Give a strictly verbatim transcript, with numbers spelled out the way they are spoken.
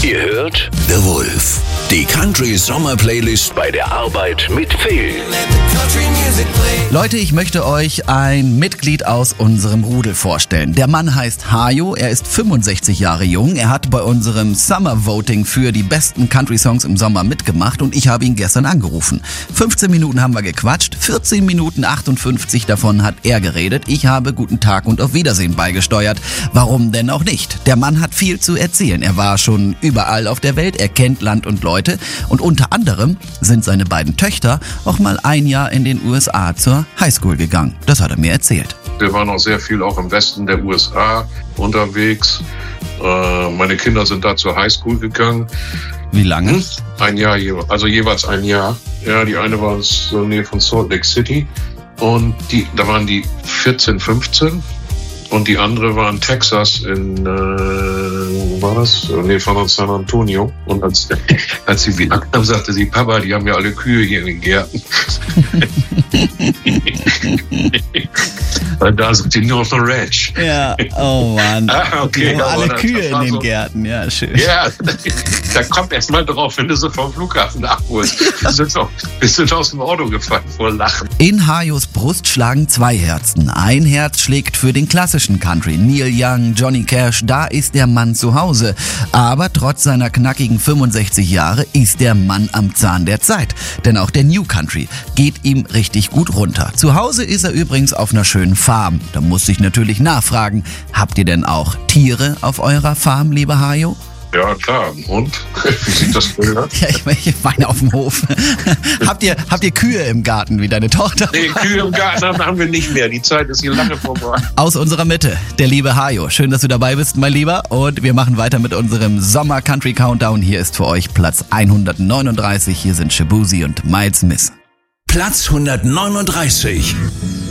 Ihr hört The Wolf, die Country Sommer Playlist bei der Arbeit mit Phil. Leute, ich möchte euch ein Mitglied aus unserem Rudel vorstellen. Der Mann heißt Hajo, er ist fünfundsechzig Jahre jung. Er hat bei unserem Summer Voting für die besten Country-Songs im Sommer mitgemacht und ich habe ihn gestern angerufen. fünfzehn Minuten haben wir gequatscht, vierzehn Minuten achtundfünfzig davon hat er geredet. Ich habe Guten Tag und auf Wiedersehen beigesteuert. Warum denn auch nicht? Der Mann hat viel zu erzählen. Er war schon überall auf der Welt, er kennt Land und Leute und unter anderem sind seine beiden Töchter auch mal ein Jahr in den U S A zur Highschool gegangen. Das hat er mir erzählt. Wir waren auch sehr viel auch im Westen der U S A unterwegs. Äh, meine Kinder sind da zur Highschool gegangen. Wie lange? Ein Jahr, also jeweils ein Jahr. Ja, die eine war in der Nähe von Salt Lake City und die, da waren die vierzehn, fünfzehn und die andere war in Texas in, äh, wo war das? In der Nähe von San Antonio. Und als, als sie wieder kam, sagte sie, Papa, die haben ja alle Kühe hier in den Gärten. Da sind die North Ranch. Ja, oh Mann. Ah, okay. Ja, alle das, Kühe das in den so, Gärten, ja, schön. Ja, da kommt erst mal drauf, wenn du sie vom Flughafen abholst. Wir sind, auch, wir sind aus dem Auto gefallen vor Lachen. In Hajos Brust schlagen zwei Herzen. Ein Herz schlägt für den klassischen Country. Neil Young, Johnny Cash, da ist der Mann zu Hause. Aber trotz seiner knackigen fünfundsechzig Jahre ist der Mann am Zahn der Zeit. Denn auch der New Country geht ihm richtig gut runter. Zu Hause ist er übrigens auf einer schönen Farm. Da muss ich natürlich nachfragen, habt ihr denn auch Tiere auf eurer Farm, lieber Hajo? Ja, klar. Und? Wie sieht das aus? Ja, ich meine auf dem Hof. habt ihr, habt ihr Kühe im Garten wie deine Tochter? Nee, Kühe im Garten haben wir nicht mehr. Die Zeit ist hier lange vorbei. Aus unserer Mitte, der liebe Hajo. Schön, dass du dabei bist, mein Lieber. Und wir machen weiter mit unserem Sommer Country Countdown. Hier ist für euch Platz hundertneununddreißig. Hier sind Shaboozey und Miles Smith. Platz hundertneununddreißig.